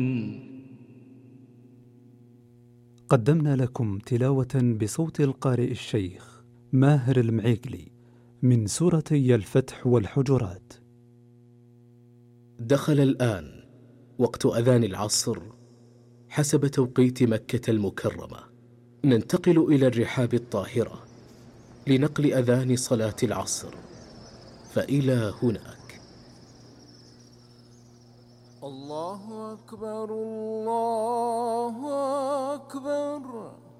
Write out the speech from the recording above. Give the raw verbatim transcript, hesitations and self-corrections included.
قدمنا لكم تلاوة بصوت القارئ الشيخ ماهر المعيقلي من سورتي الفتح والحجرات. دخل الآن وقت أذان العصر حسب توقيت مكة المكرمة. ننتقل إلى الرحاب الطاهرة لنقل أذان صلاة العصر، فإلى هناك. الله أكبر الله أكبر.